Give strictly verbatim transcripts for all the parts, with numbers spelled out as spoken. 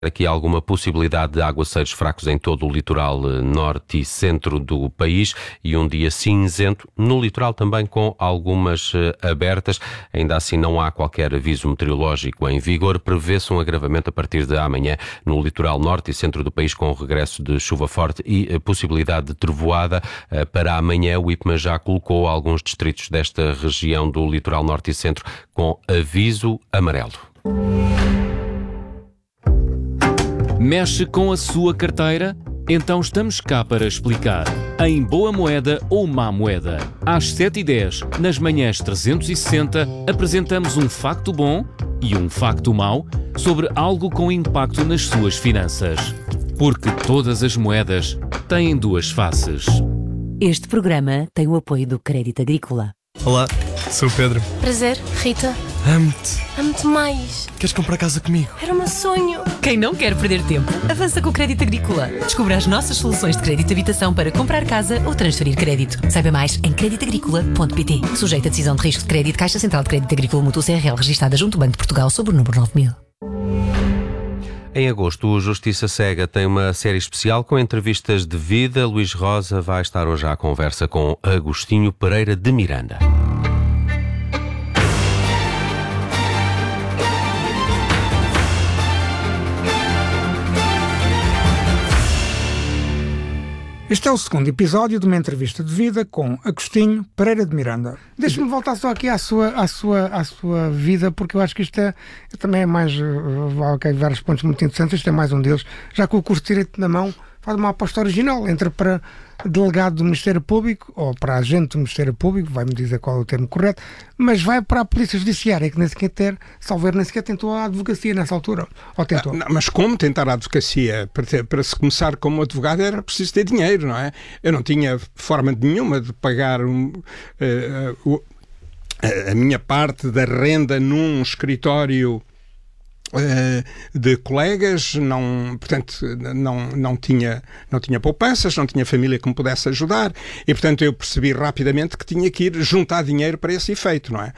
aqui alguma possibilidade de aguaceiros fracos em todo o litoral norte e centro do país e um dia cinzento no litoral também com algumas abertas. Ainda assim não há qualquer aviso meteorológico em vigor. Prevê-se um agravamento a partir de amanhã no litoral norte e centro do país com o regresso de chuva forte e possibilidade de trovoada. Para amanhã o IPMA já colocou alguns distritos desta região do litoral norte e centro com aviso amarelo. Mexe com a sua carteira? Então estamos cá para explicar. Em Boa Moeda ou Má Moeda. Às sete e dez, nas manhãs trezentos e sessenta, apresentamos um facto bom e um facto mau sobre algo com impacto nas suas finanças. Porque todas as moedas têm duas faces. Este programa tem o apoio do Crédito Agrícola. Olá, sou o Pedro. Prazer, Rita. Amo-te. Amo-te mais. Queres comprar casa comigo? Era o meu sonho. Quem não quer perder tempo, avança com o Crédito Agrícola. Descubra as nossas soluções de crédito de habitação para comprar casa ou transferir crédito. Saiba mais em crédito agrícola ponto pt. Sujeito a decisão de risco de crédito, Caixa Central de Crédito Agrícola Mútuo C R L, registada junto ao Banco de Portugal sob o número nove mil. Em agosto, o Justiça Cega tem uma série especial com entrevistas de vida. Luís Rosa vai estar hoje à conversa com Agostinho Pereira de Miranda. Este é o segundo episódio de uma entrevista de vida com Agostinho Pereira de Miranda. Deixe-me voltar só aqui à sua, à, sua, à sua vida, porque eu acho que isto é, também é mais... Ok, vários pontos muito interessantes, este é mais um deles. Já com o curso de Direito na mão, faz uma aposta original, entra para delegado do Ministério Público, ou para agente do Ministério Público, vai-me dizer qual é o termo correto, mas vai para a Polícia Judiciária, que nem sequer ter, salvo nem sequer tentou a advocacia nessa altura. Ou tentou? Não, mas como tentar a advocacia? Para, ter, para se começar como advogado era preciso ter dinheiro, não é? Eu não tinha forma nenhuma de pagar um, uh, uh, a minha parte da renda num escritório de colegas, não, portanto não, não, tinha, não tinha poupanças, não tinha família que me pudesse ajudar e portanto eu percebi rapidamente que tinha que ir juntar dinheiro para esse efeito, não é?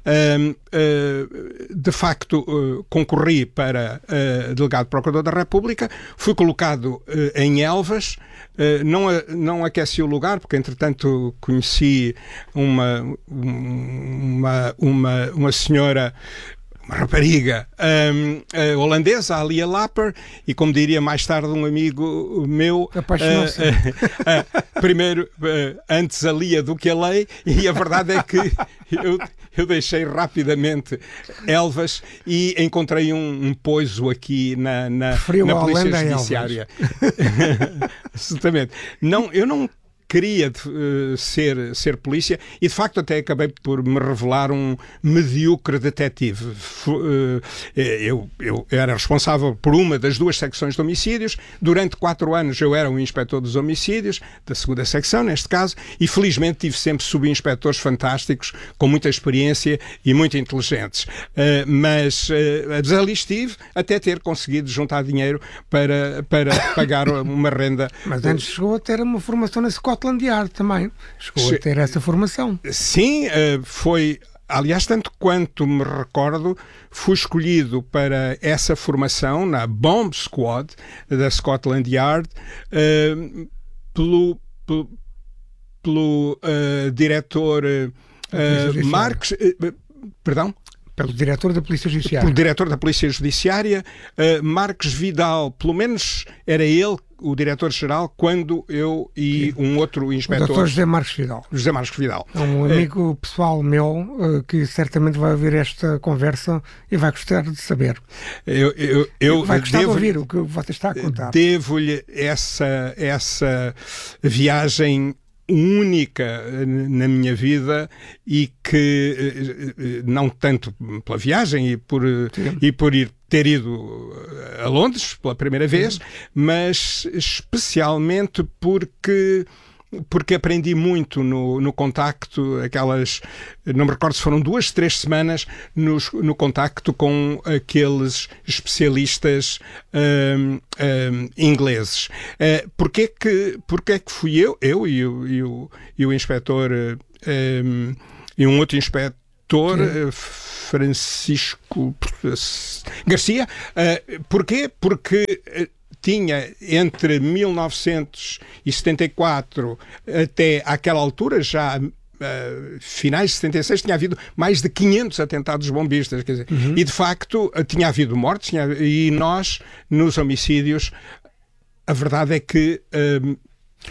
De facto concorri para delegado procurador da República, fui colocado em Elvas, não, não aqueci o lugar porque entretanto conheci uma, uma, uma, uma senhora, uma rapariga um, uh, holandesa, a Lia Lapper, e como diria mais tarde um amigo meu, apaixonou-se. Uh, uh, uh, primeiro, uh, antes a Lia do que a lei, e a verdade é que eu, eu deixei rapidamente Elvas e encontrei um, um poiso aqui na, na, na Polícia Judiciária. Absolutamente. Não, eu não queria uh, ser, ser polícia e de facto até acabei por me revelar um medíocre detetive. Uh, eu, eu era responsável por uma das duas secções de homicídios. Durante quatro anos eu era o inspetor dos homicídios, da segunda secção neste caso, e felizmente tive sempre subinspetores fantásticos, com muita experiência e muito inteligentes. Uh, mas uh, ali estive até ter conseguido juntar dinheiro para, para pagar uma renda. Mas antes chegou a ter uma formação na Scotland Yard também. Chegou a ter essa formação. Sim, foi... Aliás, tanto quanto me recordo, fui escolhido para essa formação na Bomb Squad da Scotland Yard uh, pelo, pelo, pelo uh, diretor uh, Marques... Uh, perdão? Pelo diretor da Polícia Judiciária. Pelo diretor da Polícia Judiciária, uh, Marques Vidal, pelo menos era ele o diretor-geral, quando eu e um outro inspetor... O doutor José Marques Vidal. José Marques Vidal. É um amigo é, pessoal meu que certamente vai ouvir esta conversa e vai gostar de saber. Eu, eu, eu vai gostar devo, de ouvir o que você está a contar. Devo-lhe essa, essa viagem única na minha vida e que, não tanto pela viagem e por, e por ir, ter ido a Londres pela primeira vez, Sim. mas especialmente porque porque aprendi muito no, no contacto, aquelas, não me recordo se foram duas, três semanas no, no contacto com aqueles especialistas um, um, ingleses. Uh, porquê que, porquê que fui eu, eu e o, e o, e o inspetor um, e um outro inspetor doutor uh, Francisco Garcia. Uh, porquê? Porque uh, tinha entre mil novecentos e setenta e quatro até àquela altura, já Uh, finais de setenta e seis, tinha havido mais de quinhentos atentados bombistas, quer dizer, uhum. e de facto tinha havido mortes, tinha, e nós, nos homicídios, a verdade é que uh, uh,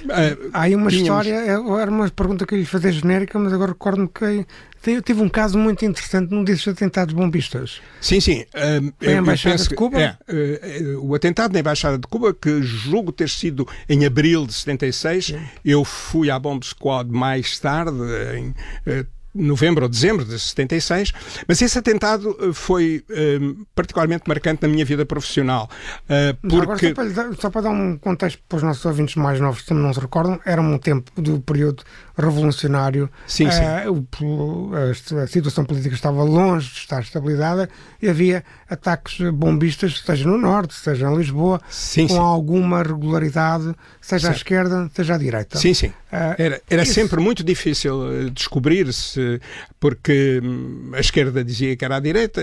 há aí uma tínhamos... história, era uma pergunta que eu lhe fazer genérica, mas agora recordo-me que eu tive um caso muito interessante num desses atentados bombistas. Sim, sim. Uh, Foi a Embaixada de Cuba? É, uh, uh, o atentado na Embaixada de Cuba, que julgo ter sido em abril de setenta e seis, sim. Eu fui à Bomb Squad mais tarde, em uh, novembro ou dezembro de setenta e seis, mas esse atentado foi uh, particularmente marcante na minha vida profissional. Uh, porque... Agora, só, para dar, só para dar um contexto para os nossos ouvintes mais novos que também não se recordam, era um tempo do período revolucionário. Sim, sim. Uh, a, a situação política estava longe de estar estabilizada e havia ataques bombistas, seja no norte, seja em Lisboa, sim, com sim. alguma regularidade, seja sim. à esquerda, seja à direita. Sim, sim. Uh, era era isso... sempre muito difícil descobrir-se, porque a esquerda dizia que era à direita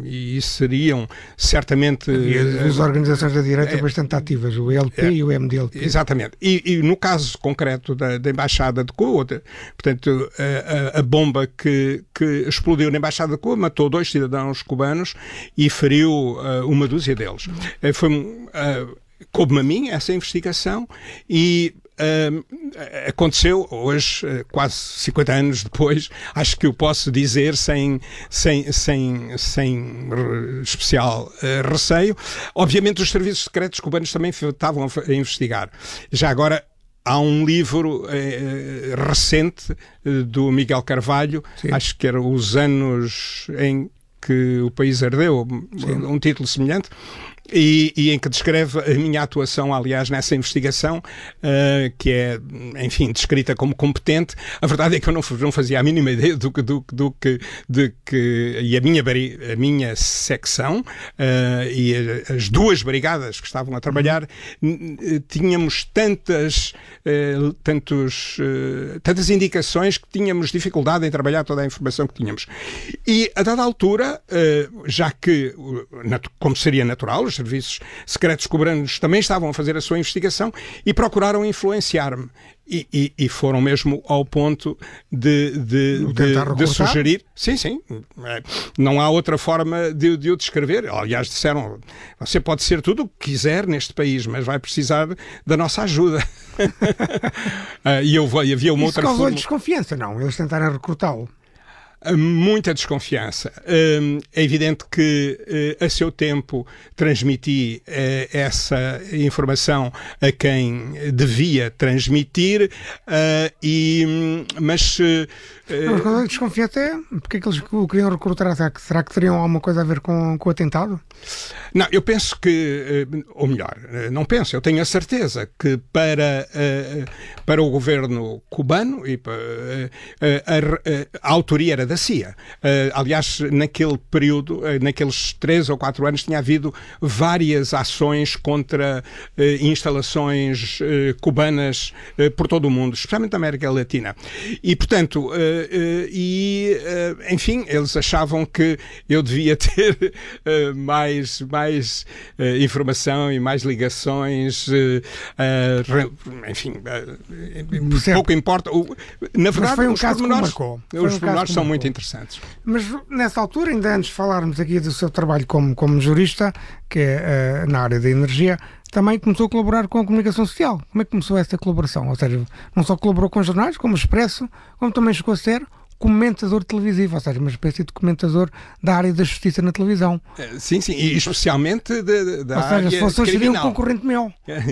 e seriam certamente... Havia as organizações da direita é, bastante ativas, o L P é, e o M D L P. Exatamente. E, e no caso concreto da, da Embaixada de Cuba, portanto, a, a bomba que, que explodiu na Embaixada de Cuba matou dois cidadãos cubanos e feriu uh, uma dúzia deles. Uh, foi, uh, coube-me a mim essa investigação e Uh, aconteceu hoje, uh, quase cinquenta anos depois, acho que eu posso dizer sem, sem, sem, sem especial uh, receio. Obviamente os serviços secretos cubanos também estavam a, a investigar. Já agora há um livro eh, recente eh, do Miguel Carvalho, sim. Acho que era Os Anos em que o País Ardeu, sim. Um título semelhante, E, e em que descreve a minha atuação, aliás, nessa investigação, uh, que é, enfim, descrita como competente. A verdade é que eu não, não fazia a mínima ideia do que, do, do que, de que, e a minha, a minha secção uh, e as duas brigadas que estavam a trabalhar, tínhamos tantas, uh, tantos, uh, tantas indicações que tínhamos dificuldade em trabalhar toda a informação que tínhamos. E, a dada altura, uh, já que, como seria natural, os serviços secretos cubanos também estavam a fazer a sua investigação e procuraram influenciar-me. E, e, e foram mesmo ao ponto de, de, de, de sugerir. Sim, sim. Não há outra forma de, de o descrever. Aliás, disseram: você pode ser tudo o que quiser neste país, mas vai precisar da nossa ajuda. E eu, havia uma Isso outra causou forma. Desconfiança, não? Eles tentaram recrutá-lo. Muita desconfiança. É evidente que a seu tempo transmiti essa informação a quem devia transmitir, e, mas... Mas quando eu desconfio até, porque é que eles o queriam recrutar? Será que teriam alguma coisa a ver com, com o atentado? Não, eu penso que, ou melhor, não penso, eu tenho a certeza que para, para o governo cubano, e para, a, a, a autoria era da C I A. Aliás, naquele período, naqueles três ou quatro anos, tinha havido várias ações contra instalações cubanas por todo o mundo, especialmente na América Latina. E, portanto, e, enfim, eles achavam que eu devia ter mais, mais informação e mais ligações, enfim, pouco importa. Na verdade, foi um os caso pormenores, que marcou. os um pormenores são muito interessantes. Mas nessa altura, ainda antes de falarmos aqui do seu trabalho como, como jurista, que é uh, na área da energia, também começou a colaborar com a comunicação social. Como é que começou essa colaboração? Ou seja, não só colaborou com jornais, como o Expresso, como também chegou a ser comentador televisivo, ou seja, uma espécie de comentador da área da justiça na televisão. Sim, sim, e especialmente de, de, da ou seja, área se fosse hoje seria um criminal. concorrente meu.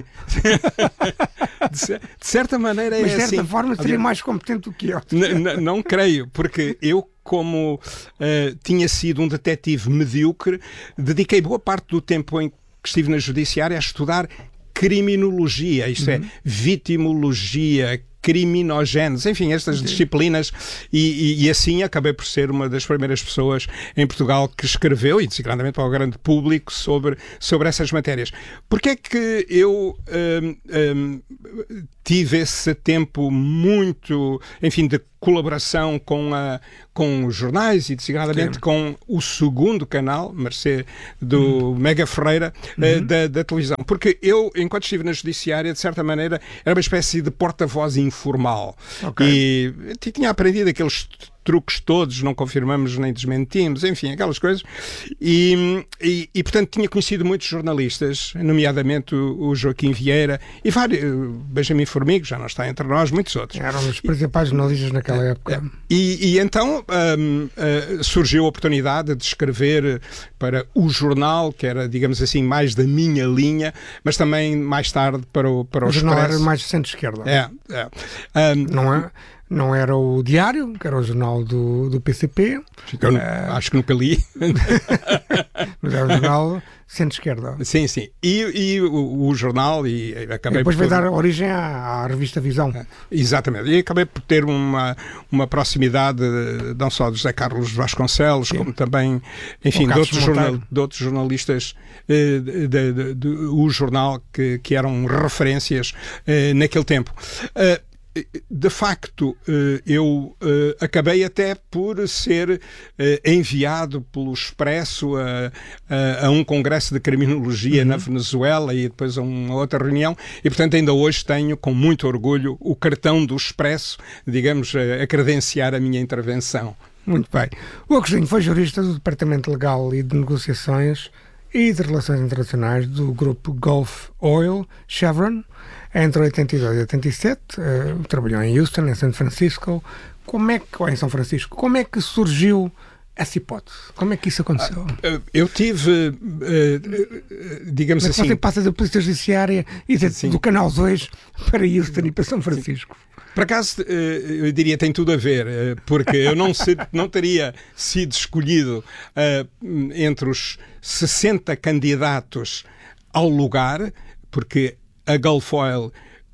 de, de certa maneira é Mas de certa assim. forma seria mais competente do que eu. N- n- não creio, porque eu, como uh, tinha sido um detetive medíocre, dediquei boa parte do tempo em que estive na judiciária a estudar criminologia, isto uhum. é, vitimologia, criminogénese, enfim, estas okay. disciplinas, e, e, e assim acabei por ser uma das primeiras pessoas em Portugal que escreveu, e designadamente para o grande público, sobre, sobre essas matérias. Porquê é que eu um, um, tive esse tempo muito, enfim, de colaboração com, a, com os jornais e, designadamente, Sim. com o segundo canal, mercê do uhum. Mega Freira, uhum. uh, da, da televisão. Porque eu, enquanto estive na Judiciária, de certa maneira, era uma espécie de porta-voz informal. Okay. E tinha aprendido aqueles truques todos, não confirmamos nem desmentimos, enfim, aquelas coisas. E, e, e portanto, tinha conhecido muitos jornalistas, nomeadamente o, o Joaquim Vieira e vários, Benjamin Formigo, já não está entre nós, muitos outros. Eram os principais jornalistas naquela época. E, e então um, uh, surgiu a oportunidade de escrever para o jornal, que era, digamos assim, mais da minha linha, mas também mais tarde para o, para o, o jornal Expresso. Era mais centro-esquerda. É, é. Um, não é? Não era o Diário, que era o jornal do, do P C P. Eu não, uh, acho que nunca li. Mas era o jornal centro-esquerda. Sim, sim. E, e o, o jornal... E, acabei e depois por veio dar origem à, à revista Visão. É, exatamente. E acabei por ter uma, uma proximidade não só de José Carlos Vasconcelos, sim. como também, enfim, de outros, jornal, de outros jornalistas eh, de, de, de, de, o jornal que, que eram referências eh, naquele tempo. Uh, De facto, eu acabei até por ser enviado pelo Expresso a, a, a um congresso de criminologia uhum. na Venezuela e depois a uma outra reunião e, portanto, ainda hoje tenho com muito orgulho o cartão do Expresso, digamos, a, a credenciar a minha intervenção. Muito bem. O Agostinho foi jurista do Departamento Legal e de Negociações e de Relações Internacionais do grupo Gulf Oil, Chevron, entre oitenta e dois e oitenta e sete, uh, trabalhou em Houston, em São Francisco. Como é que, ou em São Francisco, como é que surgiu essa hipótese? Como é que isso aconteceu? Uh, eu tive, uh, uh, digamos Como é que assim... você passa da Polícia Judiciária e de, do Canal dois para Houston e para São Francisco? Por acaso, eu diria tem tudo a ver, porque eu não, ser, não teria sido escolhido uh, entre os sessenta candidatos ao lugar, porque a Gulf Oil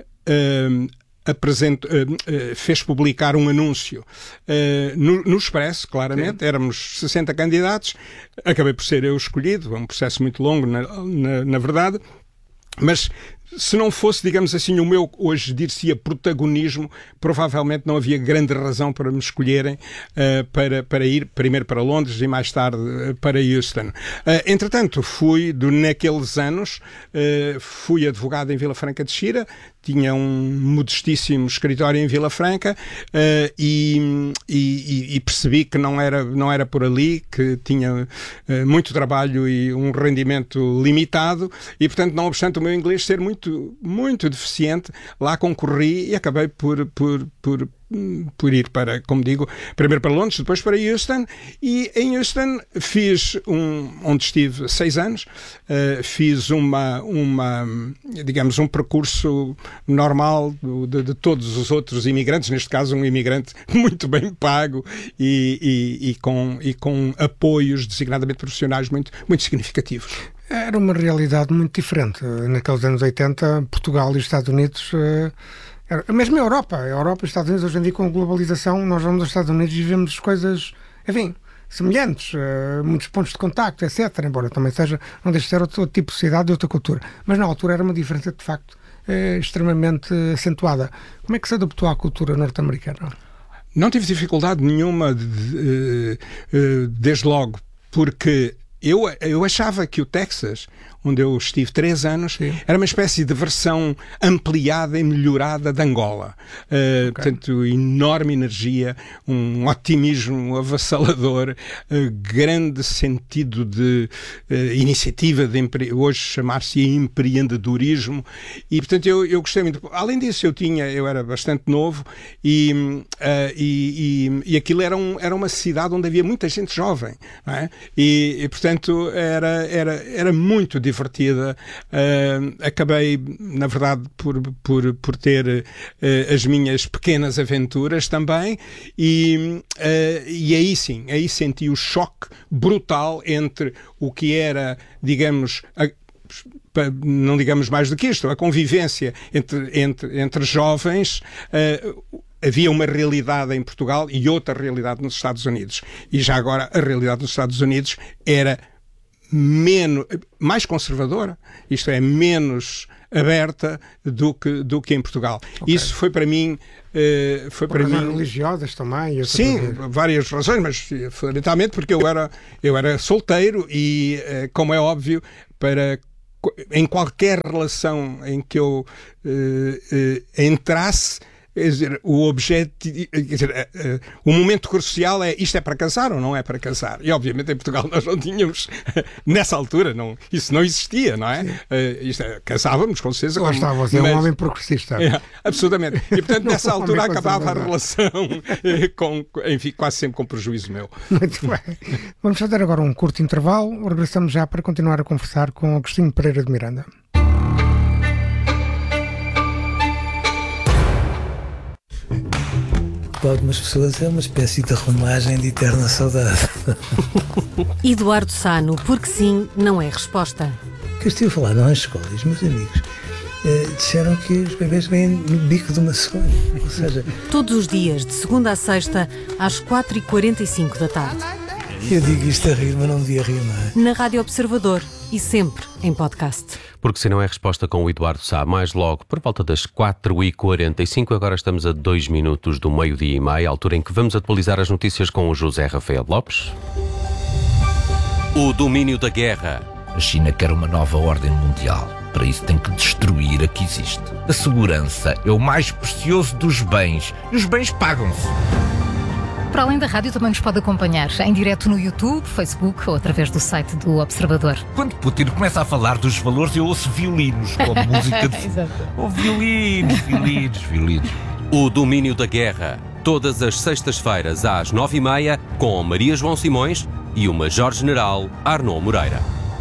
uh, apresent, uh, uh, fez publicar um anúncio uh, no, no Expresso, claramente. Sim. Éramos sessenta candidatos, acabei por ser eu escolhido, é um processo muito longo, na, na, na verdade, mas... Se não fosse, digamos assim, o meu, hoje dir-se-ia protagonismo, provavelmente não havia grande razão para me escolherem uh, para, para ir primeiro para Londres e mais tarde uh, para Houston. Uh, entretanto, fui, do, naqueles anos, uh, fui advogado em Vila Franca de Xira, tinha um modestíssimo escritório em Vila Franca uh, e, e, e percebi que não era, não era por ali, que tinha uh, muito trabalho e um rendimento limitado e, portanto, não obstante o meu inglês ser muito Muito, muito deficiente, lá concorri e acabei por, por, por, por ir para, como digo, primeiro para Londres, depois para Houston, e em Houston fiz um, onde estive seis anos, uh, fiz uma, uma, digamos, um percurso normal de, de todos os outros imigrantes, neste caso um imigrante muito bem pago e, e, e, com, e com apoios designadamente profissionais muito, muito significativos. Era uma realidade muito diferente. Naqueles anos oitenta, Portugal e os Estados Unidos, era, mesmo a Europa, a Europa e os Estados Unidos, hoje em dia com a globalização, nós vamos aos Estados Unidos e vemos coisas, enfim, semelhantes, muitos pontos de contacto, etcétera. Embora também seja, não deixe de ser outro, outro tipo de sociedade e outra cultura. Mas na altura era uma diferença, de facto, extremamente acentuada. Como é que se adaptou à cultura norte-americana? Não tive dificuldade nenhuma, de, de, desde logo, porque Eu, eu achava que o Texas, onde eu estive três anos, Sim. era uma espécie de versão ampliada e melhorada de Angola. Uh, okay. Portanto, enorme energia, um otimismo avassalador, uh, grande sentido de uh, iniciativa, de empre... hoje chamar-se empreendedorismo, e portanto eu, eu gostei muito. Além disso, eu tinha, eu era bastante novo e, uh, e, e, e aquilo era, um, era uma cidade onde havia muita gente jovem, não é? E, e portanto era, era, era muito divertida. Uh, acabei, na verdade, por, por, por ter uh, as minhas pequenas aventuras também e, uh, e aí sim, aí senti o choque brutal entre o que era, digamos, a, não digamos mais do que isto, a convivência entre, entre, entre jovens. Uh, Havia uma realidade em Portugal e outra realidade nos Estados Unidos. E já agora a realidade nos Estados Unidos era menos, mais conservadora, isto é, menos aberta do que, do que em Portugal. Okay. Isso foi para mim... Uh, foi por para razões mim... religiosas também? Sim, várias razões, mas fundamentalmente porque eu era, eu era solteiro e, uh, como é óbvio, para... em qualquer relação em que eu uh, uh, entrasse, quer dizer, o objeto, quer dizer, uh, uh, o momento crucial é isto é para casar ou não é para casar? E obviamente em Portugal nós não tínhamos, nessa altura, não, isso não existia, não é? Uh, isto é, casávamos com certeza. Lá está, você é um homem progressista. É, absolutamente. E portanto nessa altura acabava a relação com, enfim, quase sempre com prejuízo meu. Muito bem. Vamos fazer agora um curto intervalo, regressamos já para continuar a conversar com Agostinho Pereira de Miranda. Para algumas pessoas é uma espécie de romagem de eterna saudade. Eduardo Sá, no Porque Sim, não é resposta. Que eu estive a falar nas escolas, meus amigos eh, disseram que os bebês vêm no bico de uma cegonha. Ou seja... Todos os dias, de segunda a sexta, às quatro e quarenta e cinco da tarde. Eu digo isto a rir, mas não devia rir, não é? Na Rádio Observador e sempre em podcast. Porque se não é resposta com o Eduardo Sá, mais logo, por volta das quatro e quarenta e cinco, agora estamos a dois minutos do meio-dia e meia, altura em que vamos atualizar as notícias com o José Rafael Lopes. O domínio da guerra. A China quer uma nova ordem mundial. Para isso tem que destruir a que existe. A segurança é o mais precioso dos bens. E os bens pagam-se. Para além da rádio, também nos pode acompanhar em direto no YouTube, Facebook ou através do site do Observador. Quando Putin começa a falar dos valores, eu ouço violinos, como música de... Oh, violinos, violinos, violinos. O domínio da guerra. Todas as sextas-feiras às nove e meia, com Maria João Simões e o Major-General Arnaud Moreira.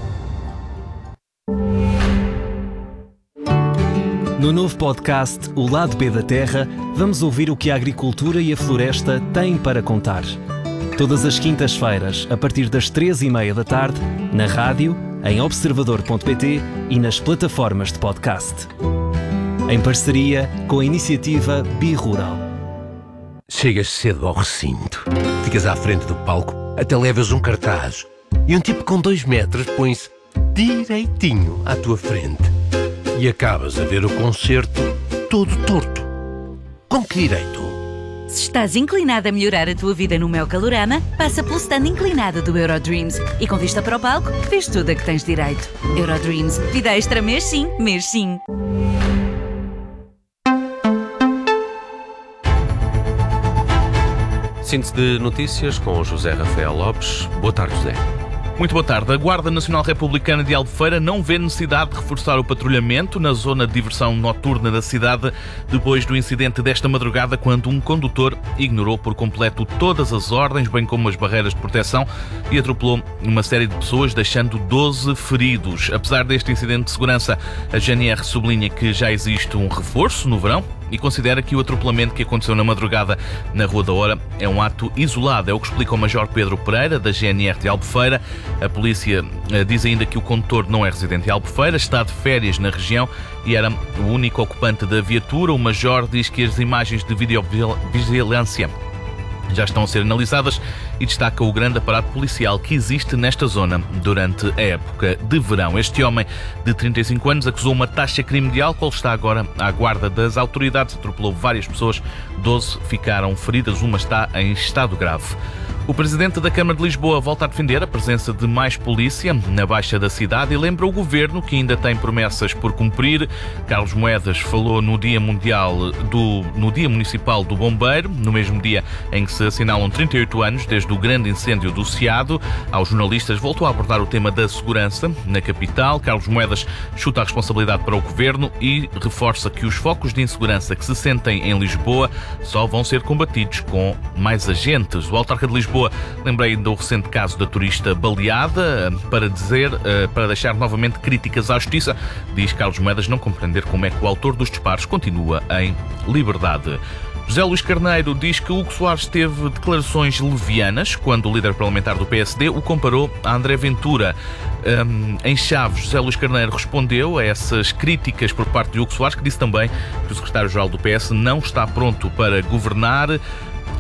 No novo podcast O Lado B da Terra, vamos ouvir o que a agricultura e a floresta têm para contar. Todas as quintas-feiras, a partir das três e meia da tarde, na rádio, em observador ponto pt e nas plataformas de podcast. Em parceria com a iniciativa Bi-Rural. Chegas cedo ao recinto, ficas à frente do palco, até levas um cartaz e um tipo com dois metros põe-se direitinho à tua frente. E acabas a ver o concerto todo torto. Com que direito? Se estás inclinado a melhorar a tua vida no Mel Calorama, passa pelo stand inclinado do Eurodreams. E com vista para o palco, vês tudo a que tens direito. Eurodreams. Vida extra mês sim, mês sim. Síntese de notícias com o José Rafael Lopes. Boa tarde, José. Muito boa tarde. A Guarda Nacional Republicana de Albufeira não vê necessidade de reforçar o patrulhamento na zona de diversão noturna da cidade depois do incidente desta madrugada, quando um condutor ignorou por completo todas as ordens, bem como as barreiras de proteção, e atropelou uma série de pessoas, deixando doze feridos. Apesar deste incidente de segurança, a G N R sublinha que já existe um reforço no verão e considera que o atropelamento que aconteceu na madrugada na Rua da Hora é um ato isolado. É o que explica o Major Pedro Pereira, da G N R de Albufeira. A polícia uh, diz ainda que o condutor não é residente em Albufeira, está de férias na região e era o único ocupante da viatura. O Major diz que as imagens de videovigilância já estão a ser analisadas e destaca o grande aparato policial que existe nesta zona durante a época de verão. Este homem de trinta e cinco anos acusou uma taxa crime de álcool, está agora à guarda das autoridades, atropelou várias pessoas, doze ficaram feridas, uma está em estado grave. O Presidente da Câmara de Lisboa volta a defender a presença de mais polícia na Baixa da cidade e lembra o Governo que ainda tem promessas por cumprir. Carlos Moedas falou no Dia Mundial do, no Dia Municipal do Bombeiro, no mesmo dia em que se assinalam trinta e oito anos desde o grande incêndio do Ciado. Aos jornalistas voltou a abordar o tema da segurança na capital. Carlos Moedas chuta a responsabilidade para o Governo e reforça que os focos de insegurança que se sentem em Lisboa só vão ser combatidos com mais agentes. O autarca de Lisboa lembrei ainda o recente caso da turista baleada para dizer, para deixar novamente críticas à justiça. Diz Carlos Moedas não compreender como é que o autor dos disparos continua em liberdade. José Luís Carneiro diz que Hugo Soares teve declarações levianas quando o líder parlamentar do P S D o comparou a André Ventura. Um, em Chaves, José Luís Carneiro respondeu a essas críticas por parte de Hugo Soares, que disse também que o secretário-geral do P S não está pronto para governar.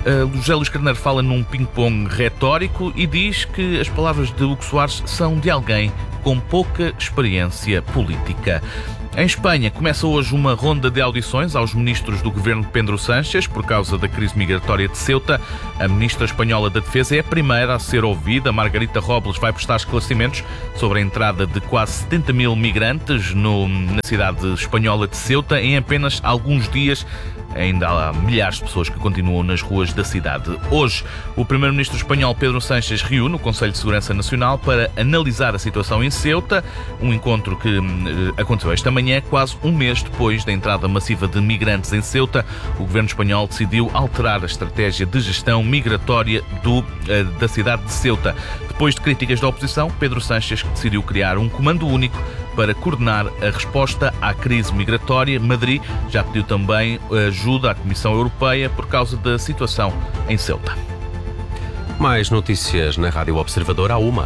Uh, José Luís Carneiro fala num ping-pong retórico e diz que as palavras de Hugo Soares são de alguém com pouca experiência política. Em Espanha, começa hoje uma ronda de audições aos ministros do governo de Pedro Sánchez por causa da crise migratória de Ceuta. A ministra espanhola da Defesa é a primeira a ser ouvida. Margarita Robles vai prestar esclarecimentos sobre a entrada de quase setenta mil migrantes no, na cidade espanhola de Ceuta em apenas alguns dias. Ainda há milhares de pessoas que continuam nas ruas da cidade. Hoje, o primeiro-ministro espanhol Pedro Sánchez reúne o Conselho de Segurança Nacional para analisar a situação em Ceuta, um encontro que eh, aconteceu esta manhã, quase um mês depois da entrada massiva de migrantes em Ceuta. O governo espanhol decidiu alterar a estratégia de gestão migratória do, eh, da cidade de Ceuta. Depois de críticas da oposição, Pedro Sánchez decidiu criar um comando único para coordenar a resposta à crise migratória. Madrid já pediu também ajuda à Comissão Europeia por causa da situação em Ceuta. Mais notícias na Rádio Observador à uma.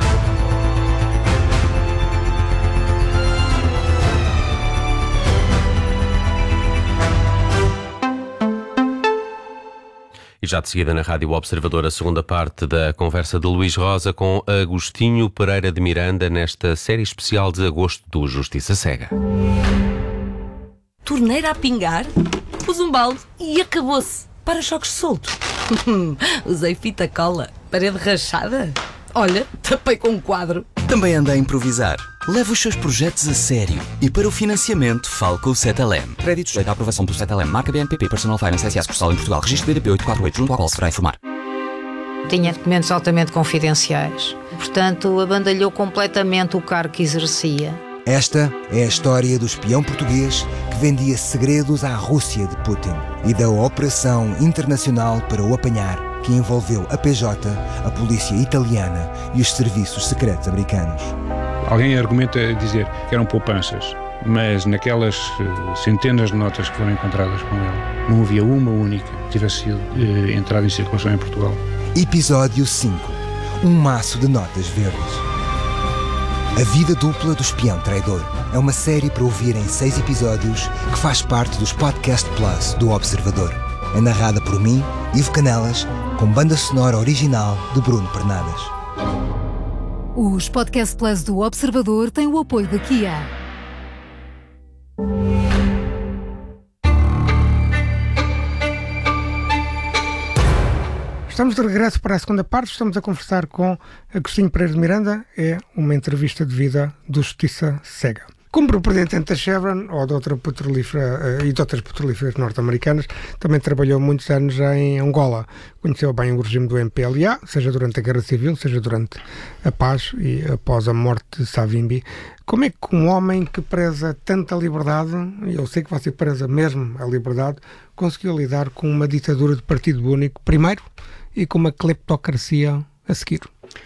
E já de seguida na Rádio Observador a segunda parte da conversa de Luís Rosa com Agostinho Pereira de Miranda nesta série especial de agosto do Justiça Cega. Torneira a pingar, pus um balde e acabou-se. Para-choques solto. Usei fita cola, parede rachada. Olha, tapei com um quadro. Também anda a improvisar. Leve os seus projetos a sério e para o financiamento fale com o Cetelem. Crédito sujeito à aprovação do Cetelem. Marca B N P P Personal Finance S A sucursal em Portugal. Registro B D P oito quatro oito junto ao qual se vai informar. Tinha documentos altamente confidenciais. Portanto, abandalhou completamente o cargo que exercia. Esta é a história do espião português que vendia segredos à Rússia de Putin e da operação internacional para o apanhar, que envolveu a P J, a polícia italiana e os serviços secretos americanos. Alguém argumenta dizer que eram poupanças, mas naquelas centenas de notas que foram encontradas com ele, não havia uma única que tivesse sido eh, entrada em circulação em Portugal. Episódio cinco. Um maço de notas verdes. A Vida Dupla do Espião Traidor é uma série para ouvir em seis episódios que faz parte dos Podcast Plus do Observador. É narrada por mim, Ivo Canelas, com banda sonora original de Bruno Pernadas. Os Podcast Plus do Observador têm o apoio da Kia. Estamos de regresso para a segunda parte. Estamos a conversar com Agostinho Pereira de Miranda. É uma entrevista de vida do Justiça Cega. Como representante da Chevron ou de outra petrolífera e de outras petrolíferas norte-americanas, também trabalhou muitos anos já em Angola. Conheceu bem o regime do M P L A, seja durante a Guerra Civil, seja durante a paz e após a morte de Savimbi. Como é que um homem que preza tanta liberdade, e eu sei que você preza mesmo a liberdade, conseguiu lidar com uma ditadura de partido único, primeiro, e com uma cleptocracia a seguir?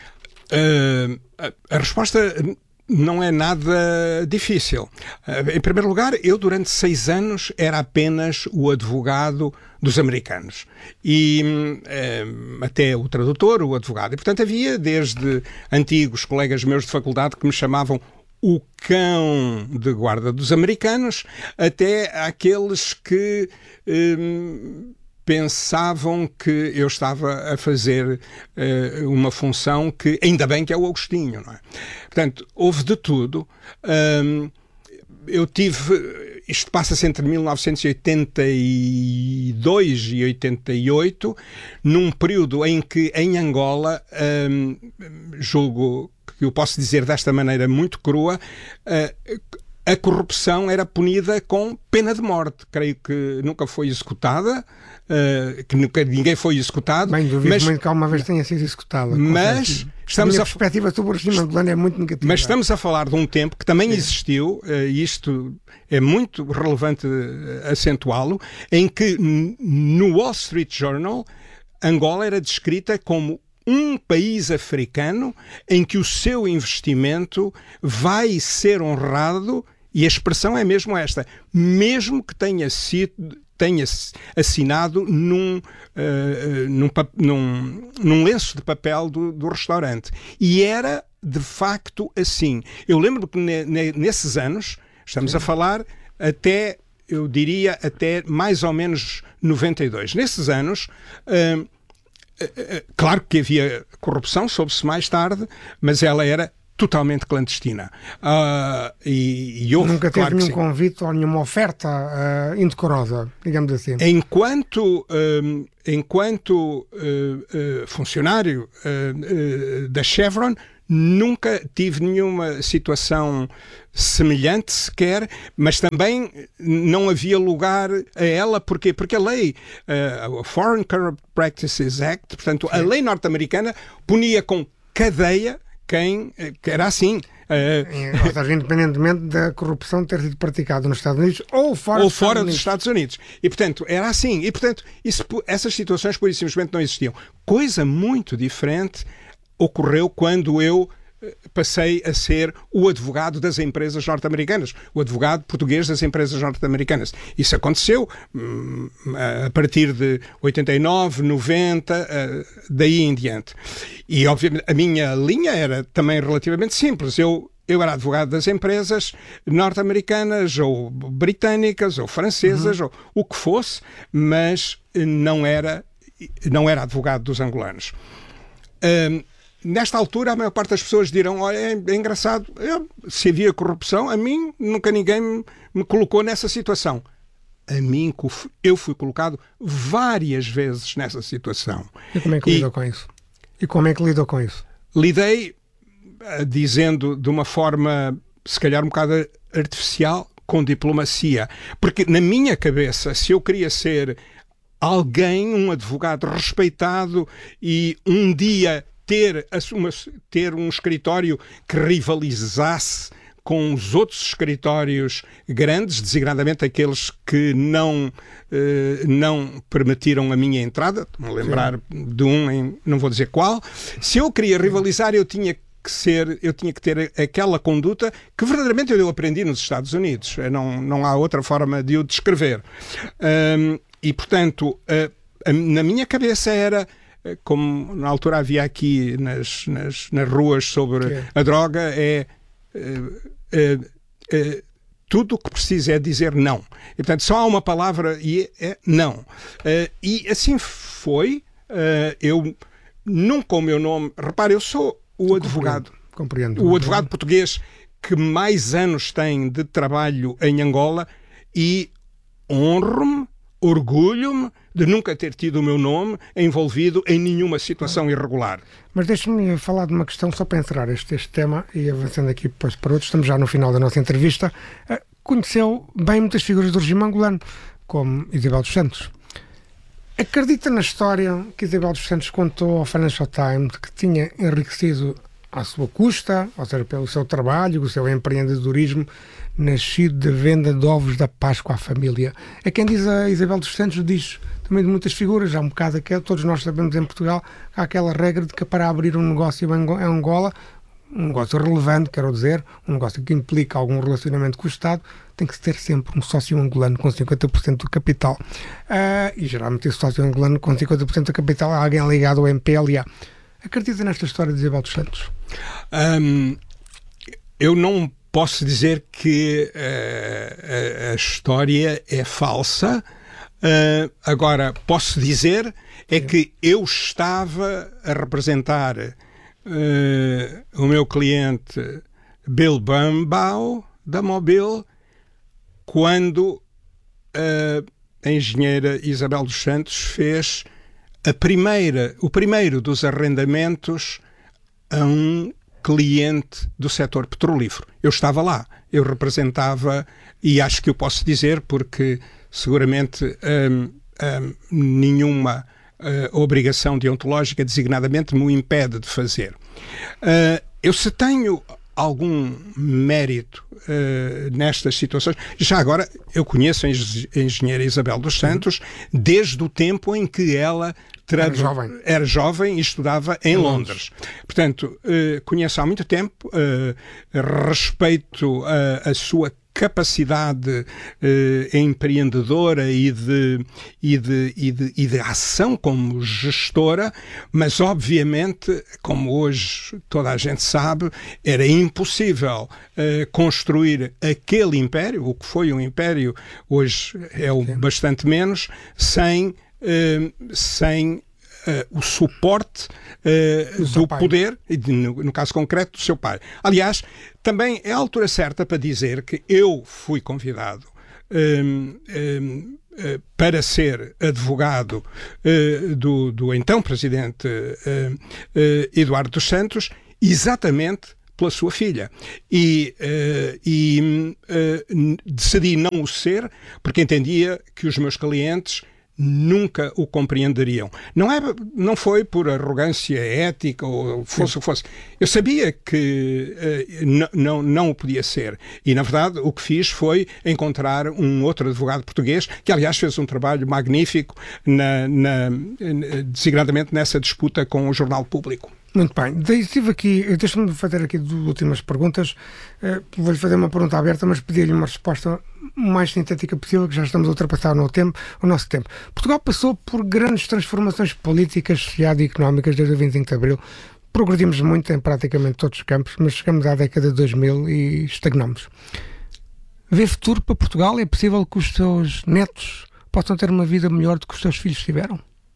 Uh, a, a resposta não é nada difícil. Uh, em primeiro lugar, eu durante seis anos era apenas o advogado dos americanos e uh, até o tradutor, o advogado. E, portanto, havia desde antigos colegas meus de faculdade que me chamavam o cão de guarda dos americanos, até aqueles que um, pensavam que eu estava a fazer uh, uma função que, ainda bem que é o Agostinho, não é? Portanto, houve de tudo. Um, eu tive... Isto passa-se entre mil novecentos e oitenta e dois e oitenta e oito, num período em que, em Angola, um, julgo que eu posso dizer desta maneira muito crua, uh, a corrupção era punida com pena de morte. Creio que nunca foi executada, uh, que nunca, ninguém foi executado. Bem, duvido mas, muito que alguma vez tenha sido executada. Mas estamos a, a a perspectiva sobre o regime angolano é muito negativa. Mas estamos a falar de um tempo que também Sim. existiu, uh, e isto é muito relevante acentuá-lo, em que no Wall Street Journal Angola era descrita como um país africano em que o seu investimento vai ser honrado, e a expressão é mesmo esta, mesmo que tenha sido tenha assinado num, uh, num, num, num lenço de papel do, do restaurante. E era, de facto, assim. Eu lembro que ne, ne, nesses anos, estamos Sim. a falar até, eu diria, até mais ou menos noventa e dois. Nesses anos... Uh, Claro que havia corrupção, soube-se mais tarde, mas ela era totalmente clandestina. Uh, e, e houve, Nunca teve claro nenhum convite ou nenhuma oferta uh, indecorosa, digamos assim. Enquanto, um, enquanto uh, uh, funcionário uh, uh, da Chevron, nunca tive nenhuma situação semelhante sequer, mas também não havia lugar a ela. Porquê? Porque a lei, uh, a Foreign Corrupt Practices Act, portanto, Sim. a lei norte-americana punia com cadeia quem que era assim. Uh, ou seja, independentemente da corrupção ter sido praticada nos Estados Unidos ou fora, ou dos, fora Estados dos Estados Unidos. E, portanto, era assim. E, portanto, isso, essas situações, por isso, simplesmente não existiam. Coisa muito diferente ocorreu quando eu passei a ser o advogado das empresas norte-americanas, o advogado português das empresas norte-americanas. Isso aconteceu hum, a partir de oitenta e nove, noventa, daí em diante. E, obviamente, a minha linha era também relativamente simples. Eu Eu era advogado das empresas norte-americanas, ou britânicas, ou francesas, uhum. ou o que fosse, mas não era, não era advogado dos angolanos. Hum, Nesta altura, a maior parte das pessoas dirão: olha, é, é engraçado, eu, se havia corrupção, a mim nunca ninguém me, me colocou nessa situação. A mim, eu fui colocado várias vezes nessa situação. E como é que lidou com isso? E como é que lidou com isso? Lidei uh, dizendo de uma forma, se calhar um bocado artificial, com diplomacia. Porque na minha cabeça, se eu queria ser alguém, um advogado respeitado e um dia ter, uma, ter um escritório que rivalizasse com os outros escritórios grandes, designadamente aqueles que não, eh, não permitiram a minha entrada, estou-me a lembrar Sim. de um, em, não vou dizer qual. Se eu queria rivalizar, eu tinha que ser, eu tinha que ter aquela conduta que verdadeiramente eu aprendi nos Estados Unidos. Não, não há outra forma de o descrever. Um, e, portanto, uh, na minha cabeça era, como na altura havia aqui nas, nas, nas ruas sobre é. a droga, é uh, uh, uh, tudo o que precisa é dizer não. E, portanto, só há uma palavra e é, é não. Uh, e assim foi. Uh, eu nunca o meu nome... Repare, eu sou o advogado. Compreendo. Compreendo. O advogado português que mais anos tem de trabalho em Angola, e honro-me, orgulho-me de nunca ter tido o meu nome envolvido em nenhuma situação irregular. Mas deixe-me falar de uma questão só para encerrar este, este tema e avançando aqui depois para outros. Estamos já no final da nossa entrevista. Uh, conheceu bem muitas figuras do regime angolano, como Isabel dos Santos. Acredita na história que Isabel dos Santos contou ao Financial Times, que tinha enriquecido à sua custa, ou seja, pelo seu trabalho, o seu empreendedorismo, nascido da venda de ovos da Páscoa à família? É quem diz a Isabel dos Santos, diz também de muitas figuras, há um bocado aquela, todos nós sabemos em Portugal, há aquela regra de que para abrir um negócio em Angola, um negócio relevante, quero dizer, um negócio que implica algum relacionamento com o Estado, tem que ter sempre um sócio angolano com cinquenta por cento do capital. Uh, e geralmente esse sócio angolano com cinquenta por cento do capital é alguém ligado ao M P L A. Acredita nesta história de Isabel dos Santos? Um, eu não posso dizer que uh, a, a história é falsa. Uh, agora, posso dizer é que eu estava a representar uh, o meu cliente Bill Birnbaum, da Mobil, quando uh, a engenheira Isabel dos Santos fez a primeira, o primeiro dos arrendamentos a um cliente do setor petrolífero. Eu estava lá, eu representava, e acho que eu posso dizer, porque seguramente hum, hum, nenhuma uh, obrigação deontológica designadamente me impede de fazer. Uh, eu se tenho algum mérito uh, nestas situações, já agora eu conheço a engenheira Isabel dos Santos desde o tempo em que ela Era jovem. Era jovem e estudava em Londres. Portanto, uh, conheço há muito tempo, uh, respeito a, a sua capacidade uh, empreendedora e de, e, de, e, de, e de ação como gestora, mas obviamente, como hoje toda a gente sabe, era impossível uh, construir aquele império, o que foi um império, hoje é o bastante menos, sem, uh, sem o suporte uh, do poder, no, no caso concreto, do seu pai. Aliás, também é a altura certa para dizer que eu fui convidado um, um, uh, para ser advogado uh, do, do então presidente uh, uh, Eduardo dos Santos, exatamente pela sua filha. E, uh, e uh, decidi não o ser porque entendia que os meus clientes nunca o compreenderiam. Não, é, não foi por arrogância ética ou fosse o que fosse. Eu sabia que uh, não, não o podia ser. E, na verdade, o que fiz foi encontrar um outro advogado português, que, aliás, fez um trabalho magnífico, na, na, desigradamente nessa disputa com o Jornal Público. Muito bem. Estive aqui, deixa-me fazer aqui duas últimas perguntas. Uh, Vou-lhe fazer uma pergunta aberta, mas pedir-lhe uma resposta mais sintética possível, que já estamos a ultrapassar no tempo, o nosso tempo. Portugal passou por grandes transformações políticas, sociais e económicas desde o vinte e cinco de Abril. Progredimos muito em praticamente todos os campos, mas chegamos à década de dois mil e estagnamos. Vê futuro para Portugal? É possível que os seus netos possam ter uma vida melhor do que os seus filhos tiveram?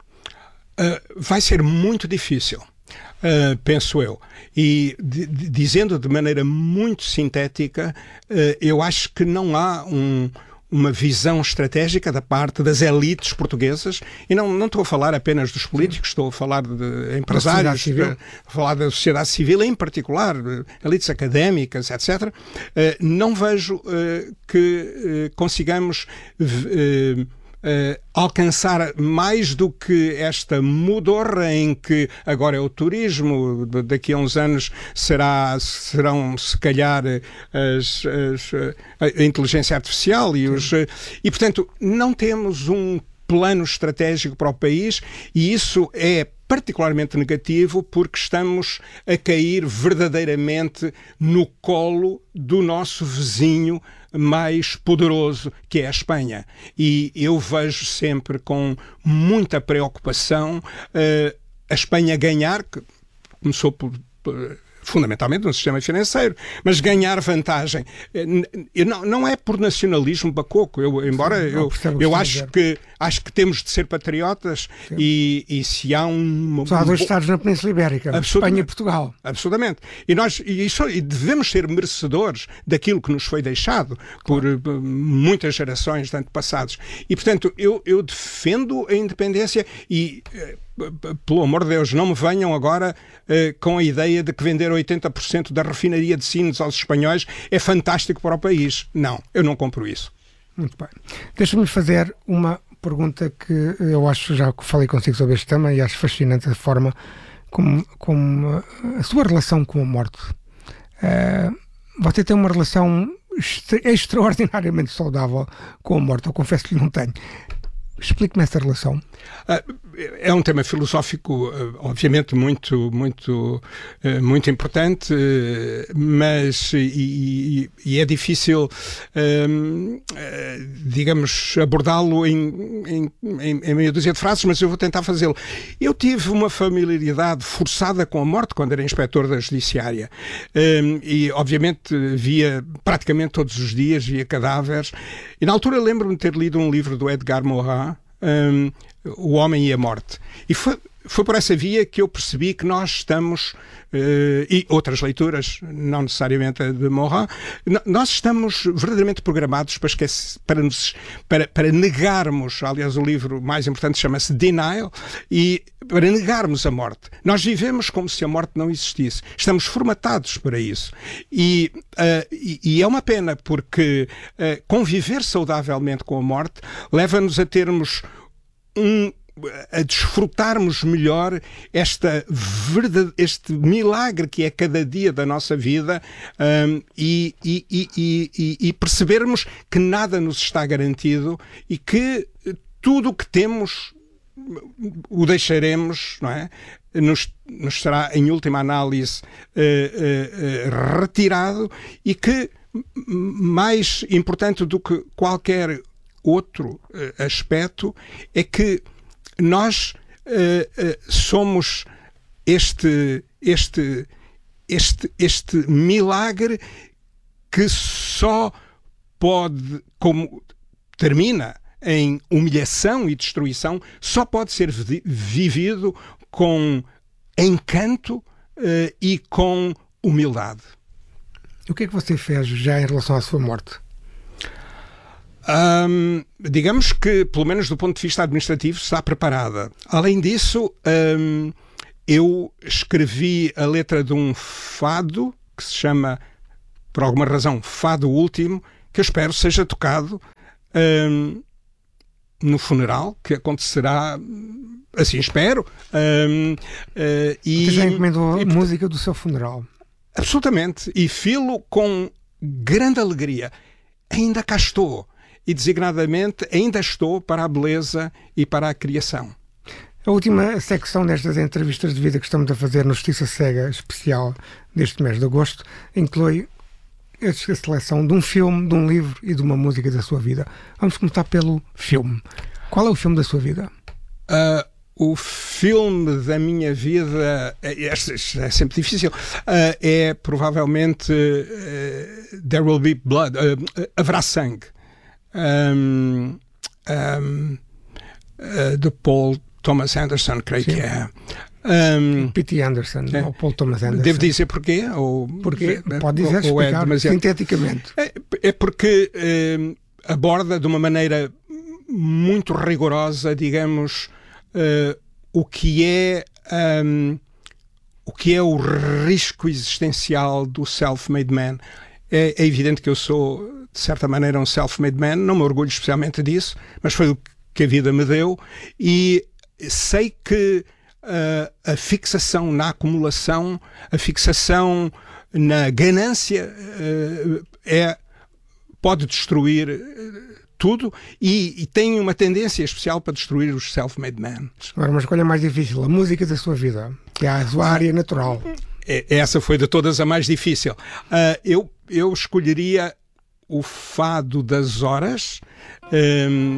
Uh, vai ser muito difícil. Uh, penso eu. E de, de, dizendo de maneira muito sintética, uh, eu acho que não há um, uma visão estratégica da parte das elites portuguesas, e não, não estou a falar apenas dos políticos, estou a falar de empresários, estou a falar da sociedade civil em particular, elites académicas, etcétera. Uh, não vejo uh, que uh, consigamos uh, Uh, alcançar mais do que esta mudorra em que agora é o turismo, daqui a uns anos será, serão se calhar as, as, a inteligência artificial e, os, e portanto não temos um plano estratégico para o país, e isso é particularmente negativo porque estamos a cair verdadeiramente no colo do nosso vizinho mais poderoso, que é a Espanha. E eu vejo sempre com muita preocupação uh, a Espanha ganhar, que começou por, por fundamentalmente no sistema financeiro, mas ganhar vantagem. Não, não é por nacionalismo bacoco, eu, embora Sim, eu, eu acho, que, acho que temos de ser patriotas e, e se há um... Só há dois Estados na Península Ibérica, Espanha e Portugal. Absolutamente. E nós e isso, e devemos ser merecedores daquilo que nos foi deixado por claro. muitas gerações de antepassados. E, portanto, eu, eu defendo a independência e... pelo amor de Deus, não me venham agora uh, com a ideia de que vender oitenta por cento da refinaria de Sines aos espanhóis é fantástico para o país. Não, eu não compro isso. Muito bem. Deixa-me fazer uma pergunta que eu acho, já falei consigo sobre este tema, e acho fascinante a forma como, como a sua relação com a morte. Uh, você tem uma relação extra, extraordinariamente saudável com a morte. Eu confesso que não tenho. Explique-me essa relação. É um tema filosófico, obviamente, muito, muito, muito importante, mas e, e é difícil, digamos, abordá-lo em, em, em meia dúzia de frases, mas eu vou tentar fazê-lo. Eu tive uma familiaridade forçada com a morte quando era inspetor da Judiciária e, obviamente, via praticamente todos os dias, via cadáveres, e na altura lembro-me de ter lido um livro do Edgar Morin, Um, O Homem e a Morte. E foi, foi por essa via que eu percebi que nós estamos, uh, e outras leituras, não necessariamente a de Morin, nós estamos verdadeiramente programados para, esquecer, para, nos, para, para negarmos, aliás o livro mais importante chama-se Denial, e para negarmos a morte. Nós vivemos como se a morte não existisse. Estamos formatados para isso. E, uh, e, e é uma pena porque uh, conviver saudavelmente com a morte leva-nos a termos um a desfrutarmos melhor esta verdade, este milagre que é cada dia da nossa vida um, e, e, e, e, e percebermos que nada nos está garantido e que tudo o que temos o deixaremos, não é? Nos, nos será, em última análise, uh, uh, uh, retirado, e que, mais importante do que qualquer outro uh, aspecto, é que nós uh, uh, somos este, este, este, este milagre que só pode, como termina em humilhação e destruição, só pode ser vi- vivido com encanto uh, e com humildade. O que é que você fez já em relação à sua morte? Um, digamos que, pelo menos do ponto de vista administrativo, está preparada. Além disso, um, eu escrevi a letra de um fado que se chama, por alguma razão, Fado Último, que eu espero seja tocado um, no funeral, que acontecerá, assim espero. Um, uh, e, Você já encomendou e, a música do seu funeral? Absolutamente. E filo com grande alegria. Ainda cá estou. E designadamente ainda estou para a beleza e para a criação. A última secção destas entrevistas de vida que estamos a fazer no Justiça Cega especial deste mês de agosto inclui a seleção de um filme, de um livro e de uma música da sua vida. Vamos começar pelo filme. Qual é o filme da sua vida? Uh, o filme da minha vida, este é sempre difícil, uh, é provavelmente uh, There Will Be Blood, uh, Haverá Sangue. Um, um, uh, de Paul Thomas Anderson, creio Sim. que é. Um, P T Anderson, é. Ou Paul Thomas Anderson. Devo dizer porquê? Ou, porque, pode dizer, ou, explicar é demasiado... sinteticamente. É, é porque um, aborda de uma maneira muito rigorosa, digamos, uh, o que é um, o que é o risco existencial do self-made man. É, é evidente que eu sou, de certa maneira, um self-made man, não me orgulho especialmente disso, mas foi o que a vida me deu, e sei que uh, a fixação na acumulação, a fixação na ganância uh, é, pode destruir uh, tudo e, e tem uma tendência especial para destruir os self-made men. Agora, uma escolha mais difícil, a música da sua vida, que é a sua área natural. Essa foi de todas a mais difícil. Uh, eu, eu escolheria o Fado das Horas, um,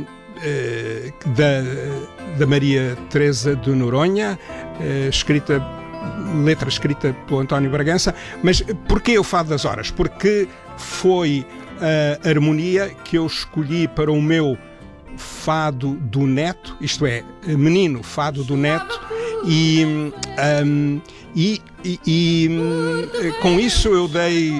uh, da, da Maria Teresa de Noronha, uh, escrita, letra escrita pelo António Bragança. Mas porquê o Fado das Horas? Porque foi a harmonia que eu escolhi para o meu Fado do Neto, isto é, menino Fado do Neto, e... Um, E, e, e com isso eu dei,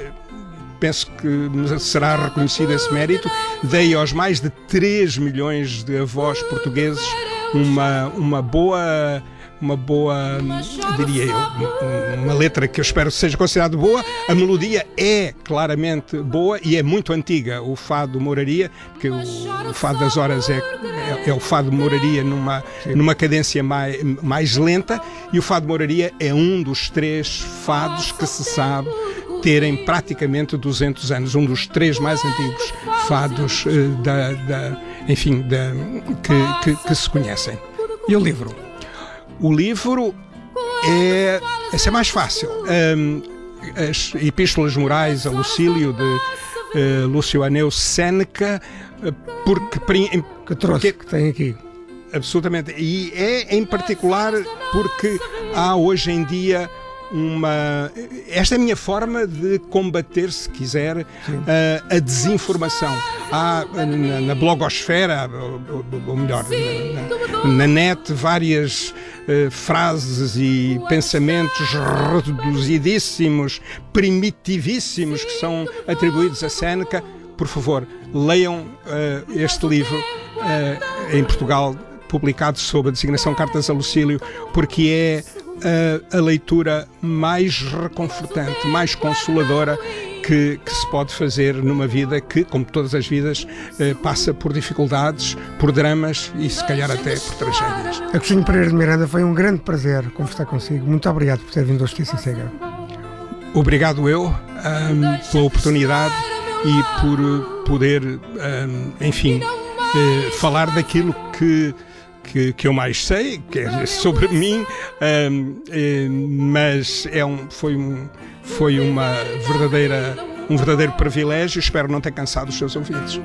penso que será reconhecido esse mérito, dei aos mais de três milhões de avós portugueses uma, uma boa, uma boa, diria eu, uma letra que eu espero que seja considerada boa. A melodia é claramente boa e é muito antiga, o Fado Moraria, porque o, o Fado das Horas é, é, é o Fado Moraria numa, numa cadência mais, mais lenta, e o Fado Moraria é um dos três fados que se sabe terem praticamente duzentos anos, um dos três mais antigos fados uh, da, da, enfim, da, que, que, que se conhecem. E o livro? O livro é, esse é mais fácil. Um, as Epístolas Morais a Lucílio, de uh, Lúcio Aneu Séneca, porque... Que trouxe, que tem aqui. Absolutamente. E é em particular porque há hoje em dia uma... Esta é a minha forma de combater, se quiser, a, a desinformação. Há na, na blogosfera, ou, ou melhor, na, na net, várias uh, frases e pensamentos reduzidíssimos, primitivíssimos, que são atribuídos a Séneca. Por favor, leiam uh, este livro uh, em Portugal, publicado sob a designação Cartas a Lucílio, porque é uh, a leitura mais reconfortante, mais consoladora que, que se pode fazer numa vida que, como todas as vidas, uh, passa por dificuldades, por dramas e se calhar até por tragédias. Agostinho Pereira de Miranda, foi um grande prazer conversar consigo. Muito obrigado por ter vindo ao Justiça Cega. Obrigado eu um, pela oportunidade e por poder, um, enfim, uh, falar daquilo que Que, que eu mais sei, que é sobre mim, um, mas é um, foi, um, foi uma verdadeira, um verdadeiro privilégio. Espero não ter cansado os seus ouvintes.